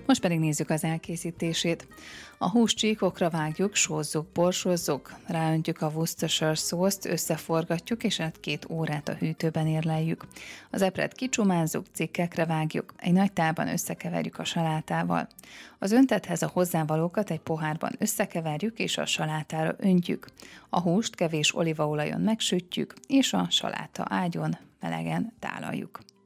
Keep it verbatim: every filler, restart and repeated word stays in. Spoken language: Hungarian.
Most pedig nézzük az elkészítését. A húst csíkokra vágjuk, sózzuk, borsozzuk, ráöntjük a Worcestershire szószt, összeforgatjuk, és hát két órát a hűtőben érleljük. Az epret kicsumázzuk, cikkekre vágjuk, egy nagy tálban összekeverjük a salátával. Az öntethez a hozzávalókat egy pohárban összekeverjük, és a salátára öntjük. A húst kevés olívaolajon megsütjük, és a saláta ágyon melegen tálaljuk.